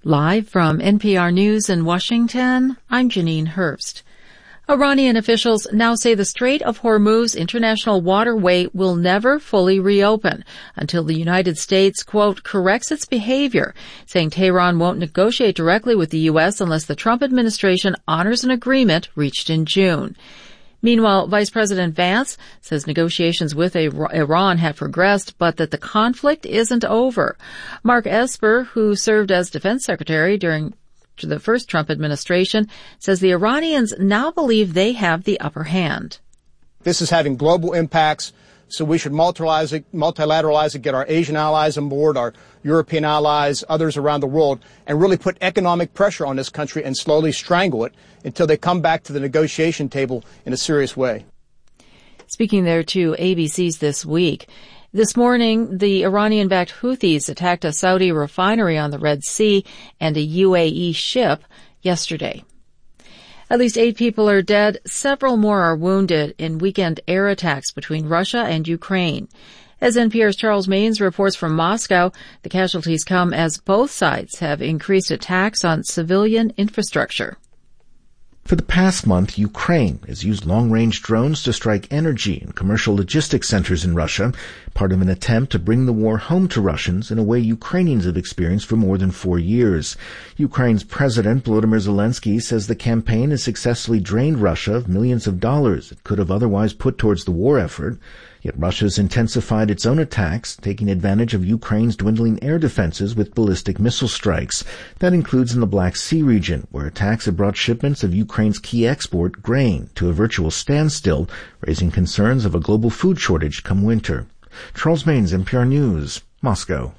Live from NPR News in Washington, I'm Janine Hurst. Iranian officials now say the Strait of Hormuz international waterway will never fully reopen until the United States, quote, corrects its behavior, saying Tehran won't negotiate directly with the U.S. unless the Trump administration honors an agreement reached in June. Meanwhile, Vice President Vance says negotiations with Iran have progressed, but that the conflict isn't over. Mark Esper, who served as defense secretary during the first Trump administration, says the Iranians now believe they have the upper hand. This is having global impacts, so we should multilateralize it, get our Asian allies on board, our European allies, others around the world, and really put economic pressure on this country and slowly strangle it until they come back to the negotiation table in a serious way. Speaking there to ABC's This Week, this morning, the Iranian-backed Houthis attacked a Saudi refinery on the Red Sea and a UAE ship yesterday. At least 8 people are dead. Several more are wounded in weekend air attacks between Russia and Ukraine. As NPR's Charles Maynes reports from Moscow, the casualties come as both sides have increased attacks on civilian infrastructure. For the past month, Ukraine has used long-range drones to strike energy and commercial logistics centers in Russia, part of an attempt to bring the war home to Russians in a way Ukrainians have experienced for more than 4 years. Ukraine's President Volodymyr Zelensky says the campaign has successfully drained Russia of millions of dollars it could have otherwise put towards the war effort. Yet Russia has intensified its own attacks, taking advantage of Ukraine's dwindling air defenses with ballistic missile strikes. That includes in the Black Sea region, where attacks have brought shipments of Ukraine's key export, grain, to a virtual standstill, raising concerns of a global food shortage come winter. Charles Maynes, NPR News, Moscow.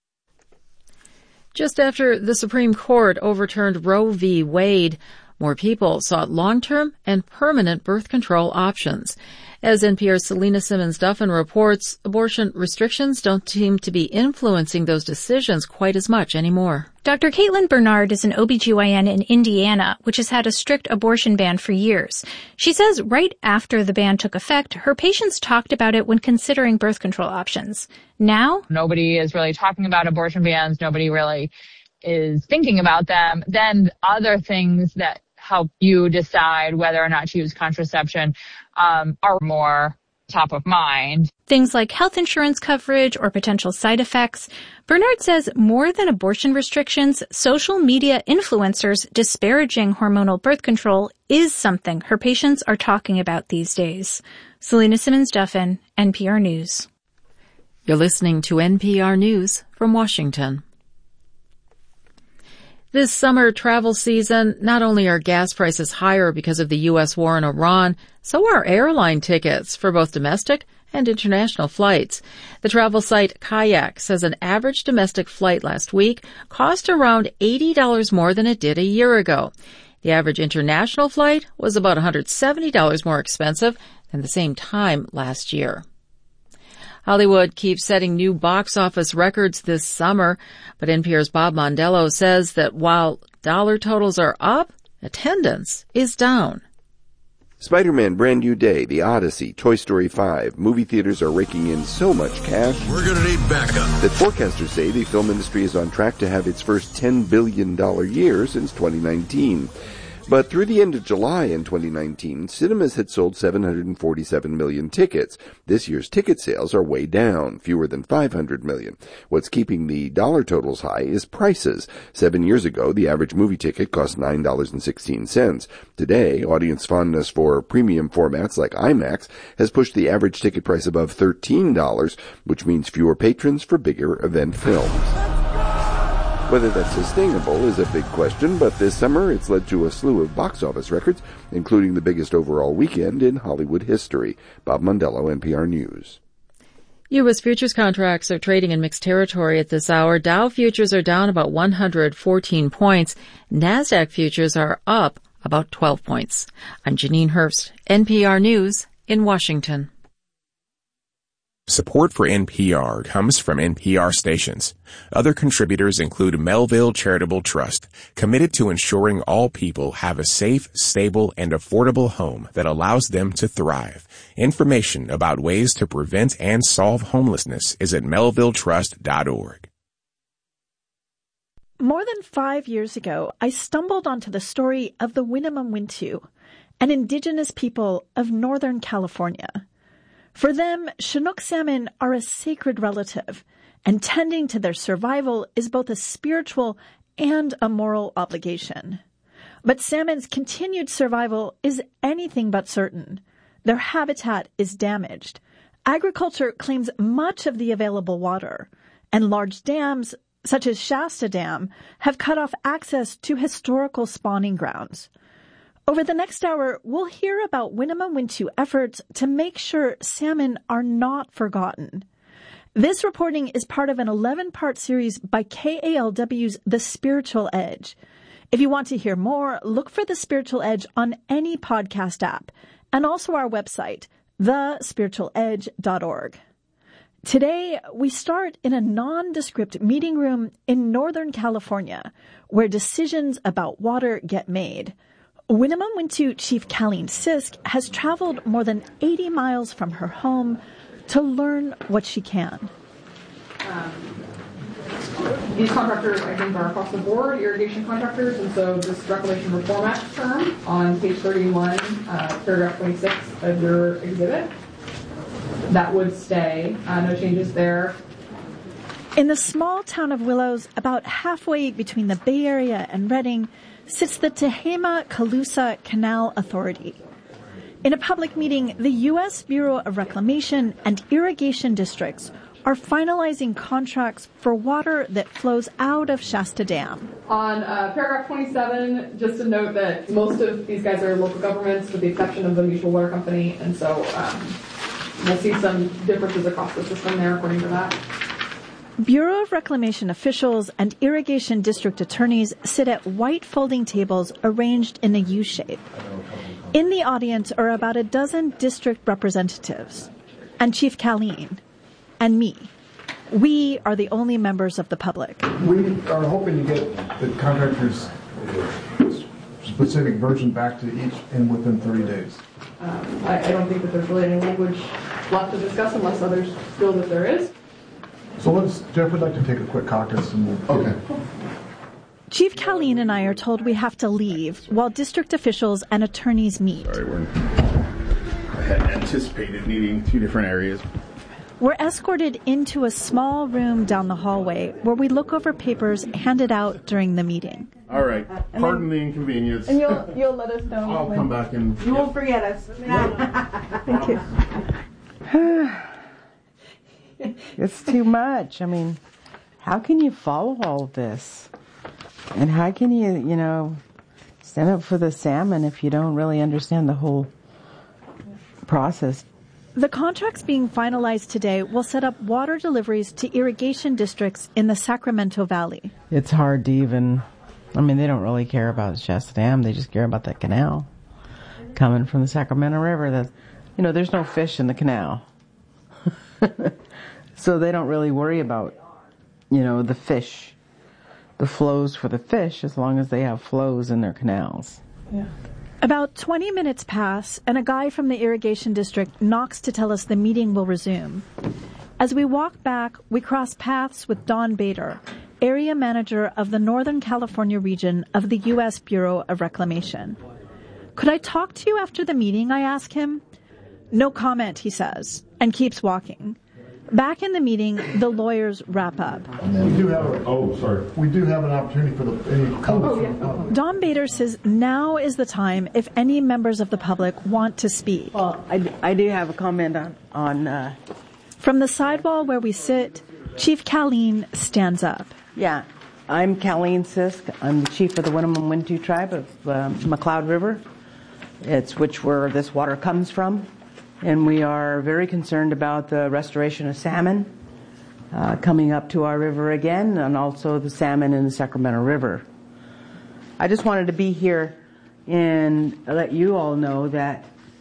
Just after the Supreme Court overturned Roe v. Wade, more people sought long-term and permanent birth control options. As NPR's Selena Simmons-Duffin reports, abortion restrictions don't seem to be influencing those decisions quite as much anymore. Dr. Caitlin Bernard is an OBGYN in Indiana, which has had a strict abortion ban for years. She says right after the ban took effect, her patients talked about it when considering birth control options. Now, nobody is really talking about abortion bans. Nobody really is thinking about them. Then other things that help you decide whether or not to use contraception are more top of mind. Things like health insurance coverage or potential side effects. Bernard says more than abortion restrictions, social media influencers disparaging hormonal birth control is something her patients are talking about these days. Selena Simmons-Duffin, NPR News. You're listening to NPR News from Washington. This summer travel season, not only are gas prices higher because of the U.S. war in Iran, so are airline tickets for both domestic and international flights. The travel site Kayak says an average domestic flight last week cost around $80 more than it did a year ago. The average international flight was about $170 more expensive than the same time last year. Hollywood keeps setting new box office records this summer, but NPR's Bob Mondello says that while dollar totals are up, attendance is down. Spider-Man Brand New Day, The Odyssey, Toy Story 5, movie theaters are raking in so much cash we're going to need backup that forecasters say the film industry is on track to have its first $10 billion year since 2019. But through the end of July in 2019, cinemas had sold 747 million tickets. This year's ticket sales are way down, fewer than 500 million. What's keeping the dollar totals high is prices. 7 years ago, the average movie ticket cost $9.16. Today, audience fondness for premium formats like IMAX has pushed the average ticket price above $13, which means fewer patrons for bigger event films. Whether that's sustainable is a big question, but this summer it's led to a slew of box office records, including the biggest overall weekend in Hollywood history. Bob Mondello, NPR News. U.S. futures contracts are trading in mixed territory at this hour. Dow futures are down about 114 points. NASDAQ futures are up about 12 points. I'm Janine Hurst, NPR News in Washington. Support for NPR comes from NPR stations. Other contributors include Melville Charitable Trust, committed to ensuring all people have a safe, stable, and affordable home that allows them to thrive. Information about ways to prevent and solve homelessness is at melvilletrust.org. More than 5 years ago, I stumbled onto the story of the Winnemem-Wintu, an indigenous people of Northern California. For them, Chinook salmon are a sacred relative, and tending to their survival is both a spiritual and a moral obligation. But salmon's continued survival is anything but certain. Their habitat is damaged. Agriculture claims much of the available water, and large dams, such as Shasta Dam, have cut off access to historical spawning grounds. Over the next hour, we'll hear about Winnemem-Wintu efforts to make sure salmon are not forgotten. This reporting is part of an 11-part series by KALW's The Spiritual Edge. If you want to hear more, look for The Spiritual Edge on any podcast app, and also our website, thespiritualedge.org. Today, we start in a nondescript meeting room in Northern California, where decisions about water get made. Winnemem-Wintu Chief Colleen Sisk has traveled more than 80 miles from her home to learn what she can. These contractors, I think, are across the board, irrigation contractors, and so this Reclamation Reform Act term on page 31, paragraph 26 of your exhibit, that would stay. No changes there. In the small town of Willows, about halfway between the Bay Area and Redding, sits the Tehama-Colusa Canal Authority. In a public meeting, the U.S. Bureau of Reclamation and irrigation districts are finalizing contracts for water that flows out of Shasta Dam. On paragraph 27, just to note that most of these guys are local governments, with the exception of the Mutual Water Company, and so we'll see some differences across the system there according to that. Bureau of Reclamation officials and irrigation district attorneys sit at white folding tables arranged in a U shape. In the audience are about a dozen district representatives, and Chief Colleen, and me. We are the only members of the public. We are hoping to get the contractor's specific version back to each within 30 days. I don't think that there's really any language left to discuss unless others feel that there is. So Jeff would like to take a quick caucus and we'll... Okay. Chief Colleen and I are told we have to leave while district officials and attorneys meet. Sorry, I had anticipated needing two different areas. We're escorted into a small room down the hallway where we look over papers handed out during the meeting. All right. Pardon the inconvenience. And you'll let us know. I'll come back and... You won't forget us. Thank you. It's too much. I mean, how can you follow all of this? And how can you, stand up for the salmon if you don't really understand the whole process? The contracts being finalized today will set up water deliveries to irrigation districts in the Sacramento Valley. It's hard to even, they don't really care about Shasta Dam. They just care about that canal coming from the Sacramento River. There's no fish in the canal. So they don't really worry about, the fish, the flows for the fish, as long as they have flows in their canals. Yeah. About 20 minutes pass, and a guy from the irrigation district knocks to tell us the meeting will resume. As we walk back, we cross paths with Don Bader, area manager of the Northern California region of the U.S. Bureau of Reclamation. Could I talk to you after the meeting, I ask him. No comment, he says, and keeps walking. Back in the meeting, the lawyers wrap up. We do have an opportunity for any comments. Don Bader says now is the time if any members of the public want to speak. Well, I do have a comment on From the sidewall where we sit, Chief Colleen stands up. Yeah, I'm Colleen Sisk. I'm the chief of the Winnemem-Wintu tribe of McCloud River. It's where this water comes from. And we are very concerned about the restoration of salmon coming up to our river again, and also the salmon in the Sacramento River. I just wanted to be here and let you all know that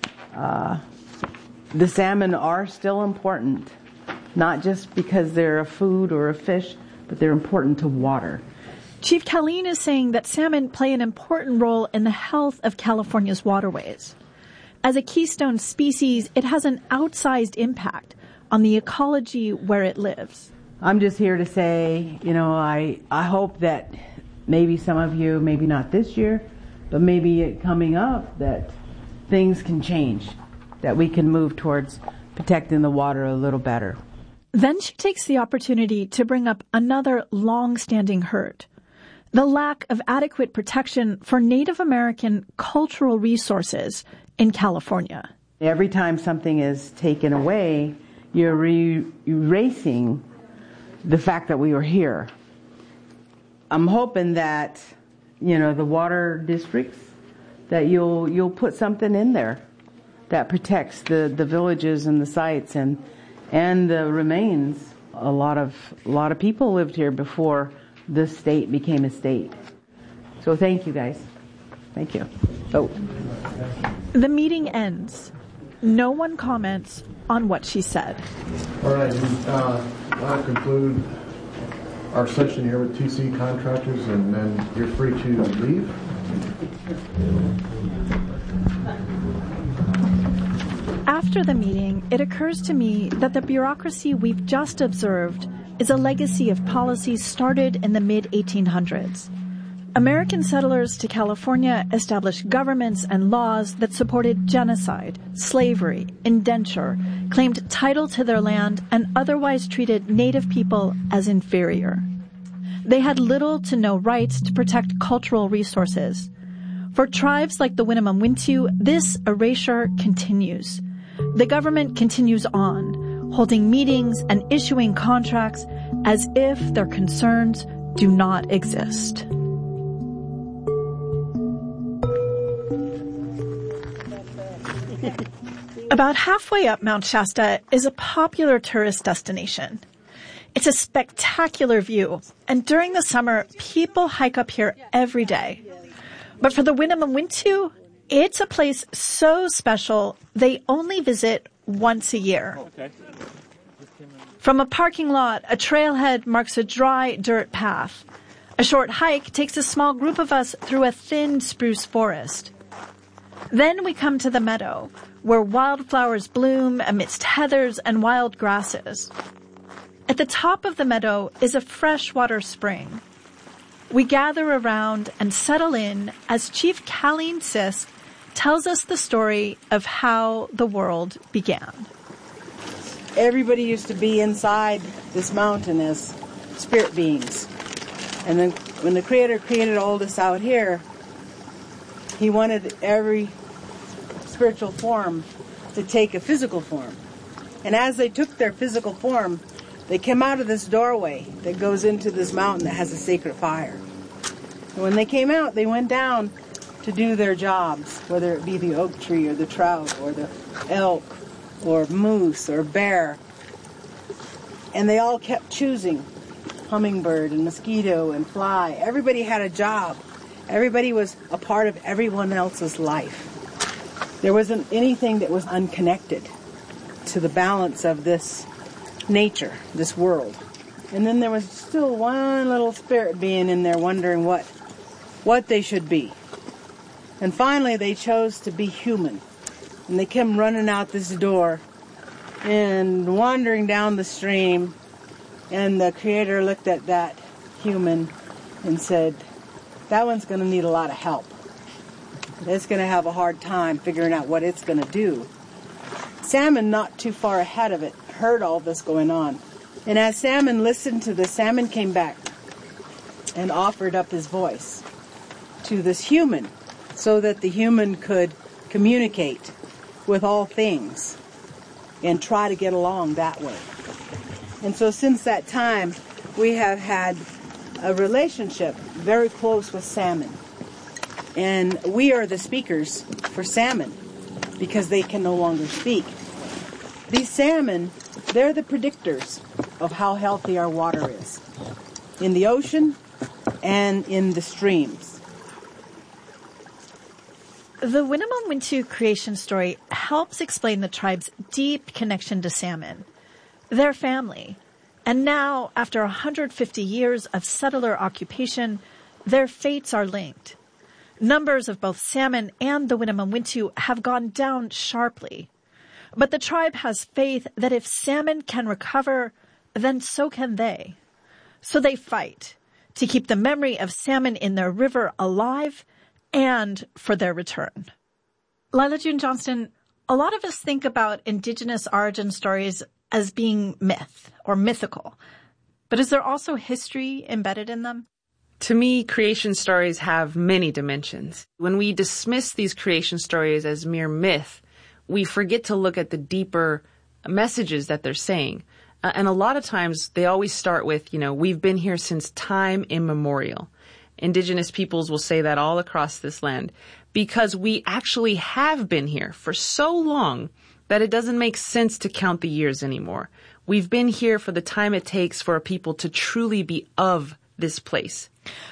the salmon are still important, not just because they're a food or a fish, but they're important to water. Chief Colleen is saying that salmon play an important role in the health of California's waterways. As a keystone species, it has an outsized impact on the ecology where it lives. I'm just here to say, I hope that maybe some of you, maybe not this year, but maybe coming up, that things can change, that we can move towards protecting the water a little better. Then she takes the opportunity to bring up another long-standing hurt, the lack of adequate protection for Native American cultural resources in California. Every time something is taken away, you're erasing the fact that we were here. I'm hoping that, the water districts, that you'll put something in there that protects the villages and the sites and the remains. A lot of people lived here before this state became a state. So thank you, guys. Thank you. Oh. The meeting ends. No one comments on what she said. All right, I'll conclude our session here with TC Contractors, and then you're free to leave. After the meeting, it occurs to me that the bureaucracy we've just observed is a legacy of policies started in the mid-1800s. American settlers to California established governments and laws that supported genocide, slavery, indenture, claimed title to their land, and otherwise treated Native people as inferior. They had little to no rights to protect cultural resources. For tribes like the Winnemem-Wintu, this erasure continues. The government continues on, holding meetings and issuing contracts as if their concerns do not exist. About halfway up Mount Shasta is a popular tourist destination. It's a spectacular view, and during the summer, people hike up here every day. But for the Winnemem-Wintu, it's a place so special they only visit once a year. From a parking lot, a trailhead marks a dry dirt path. A short hike takes a small group of us through a thin spruce forest. Then we come to the meadow, where wildflowers bloom amidst heathers and wild grasses. At the top of the meadow is a freshwater spring. We gather around and settle in as Chief Colleen Sisk tells us the story of how the world began. Everybody used to be inside this mountain as spirit beings. And then when the Creator created all this out here, He wanted every spiritual form to take a physical form. And as they took their physical form, they came out of this doorway that goes into this mountain that has a sacred fire. And when they came out, they went down to do their jobs, whether it be the oak tree or the trout or the elk or moose or bear. And they all kept choosing hummingbird and mosquito and fly. Everybody had a job. Everybody was a part of everyone else's life. There wasn't anything that was unconnected to the balance of this nature, this world. And then there was still one little spirit being in there wondering what they should be. And finally they chose to be human. And they came running out this door and wandering down the stream. And the Creator looked at that human and said, that one's going to need a lot of help. It's going to have a hard time figuring out what it's going to do. Salmon, not too far ahead of it, heard all this going on. And as Salmon listened to this, Salmon came back and offered up his voice to this human so that the human could communicate with all things and try to get along that way. And so since that time, we have had a relationship very close with Salmon. And we are the speakers for Salmon because they can no longer speak. These salmon, they're the predictors of how healthy our water is in the ocean and in the streams. The Winnemem-Wintu creation story helps explain the tribe's deep connection to salmon, their family. And now, after 150 years of settler occupation, their fates are linked. Numbers of both salmon and the Winnemem-Wintu have gone down sharply. But the tribe has faith that if salmon can recover, then so can they. So they fight to keep the memory of salmon in their river alive and for their return. Lila June Johnston, a lot of us think about indigenous origin stories as being myth or mythical. But is there also history embedded in them? To me, creation stories have many dimensions. When we dismiss these creation stories as mere myth, we forget to look at the deeper messages that they're saying. And a lot of times they always start with, we've been here since time immemorial. Indigenous peoples will say that all across this land because we actually have been here for so long that it doesn't make sense to count the years anymore. We've been here for the time it takes for a people to truly be of this place.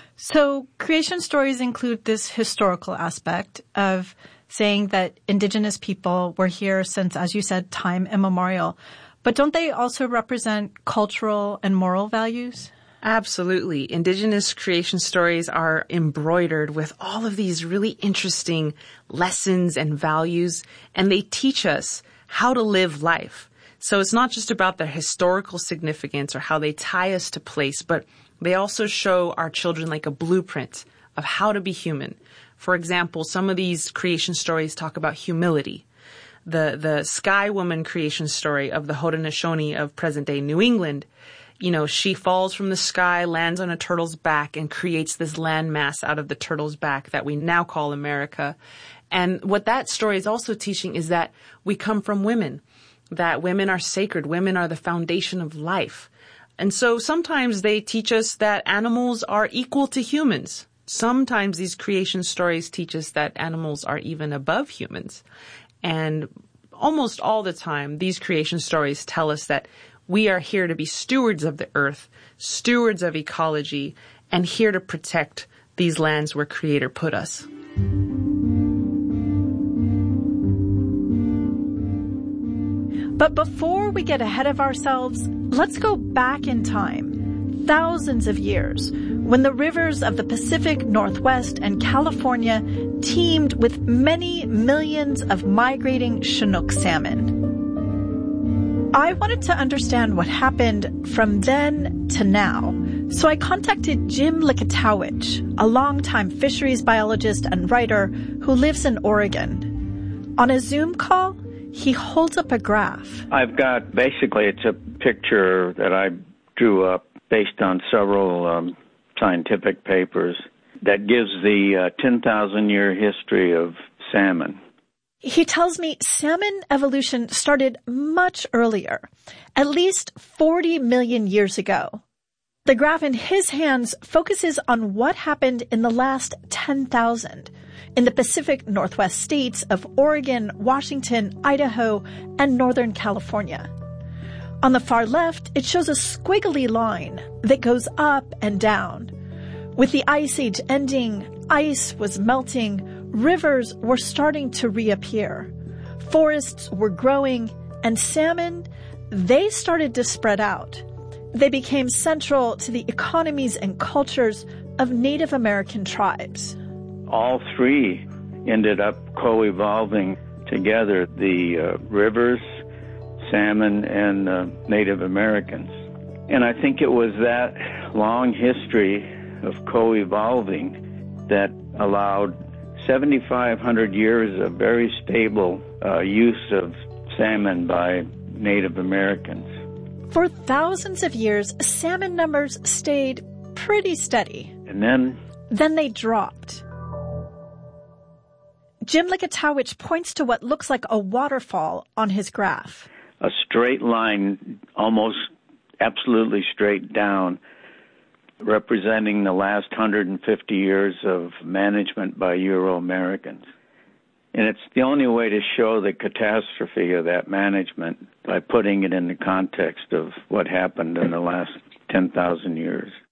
So creation stories include this historical aspect of saying that indigenous people were here since, as you said, time immemorial. But don't they also represent cultural and moral values? Absolutely. Indigenous creation stories are embroidered with all of these really interesting lessons and values, and they teach us how to live life. So it's not just about their historical significance or how they tie us to place, but they also show our children like a blueprint of how to be human. For example, some of these creation stories talk about humility. The Sky Woman creation story of the Haudenosaunee of present-day New England, she falls from the sky, lands on a turtle's back, and creates this landmass out of the turtle's back that we now call America. And what that story is also teaching is that we come from women, that women are sacred, women are the foundation of life. And so sometimes they teach us that animals are equal to humans. Sometimes these creation stories teach us that animals are even above humans. And almost all the time, these creation stories tell us that we are here to be stewards of the earth, stewards of ecology, and here to protect these lands where Creator put us. But before we get ahead of ourselves, let's go back in time, thousands of years, when the rivers of the Pacific Northwest and California teemed with many millions of migrating Chinook salmon. I wanted to understand what happened from then to now, so I contacted Jim Likatowicz, a longtime fisheries biologist and writer who lives in Oregon. On a Zoom call, he holds up a graph. I've got, basically, it's a picture that I drew up based on several scientific papers that gives the 10,000-year history of salmon. He tells me salmon evolution started much earlier, at least 40 million years ago. The graph in his hands focuses on what happened in the last 10,000 in the Pacific Northwest states of Oregon, Washington, Idaho, and Northern California. On the far left, it shows a squiggly line that goes up and down. With the Ice Age ending, ice was melting, rivers were starting to reappear, forests were growing, and salmon, they started to spread out. They became central to the economies and cultures of Native American tribes. All three ended up co-evolving together, the rivers, salmon, and Native Americans. And I think it was that long history of co-evolving that allowed 7,500 years of very stable use of salmon by Native Americans. For thousands of years, salmon numbers stayed pretty steady. And then they dropped. Jim Likatowicz points to what looks like a waterfall on his graph. A straight line, almost absolutely straight down, representing the last 150 years of management by Euro-Americans. And it's the only way to show the catastrophe of that management by putting it in the context of what happened in the last 10,000 years.